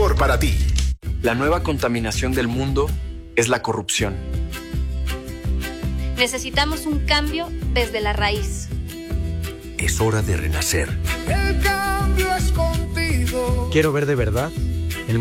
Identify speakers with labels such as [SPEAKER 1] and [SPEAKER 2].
[SPEAKER 1] mejor para ti.
[SPEAKER 2] La nueva contaminación del mundo es la corrupción.
[SPEAKER 3] Necesitamos un cambio desde la raíz.
[SPEAKER 4] Es hora de renacer.
[SPEAKER 5] El cambio es contigo.
[SPEAKER 6] Quiero ver de verdad